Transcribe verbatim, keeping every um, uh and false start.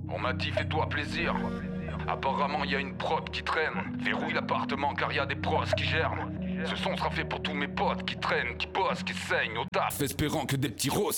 On m'a dit fais-toi plaisir. Apparemment y a une prod qui traîne. Verrouille l'appartement car y a des pros qui germent. Ce son sera fait pour tous mes potes qui traînent, qui bossent, qui saignent au taf, espérant que des petits rosses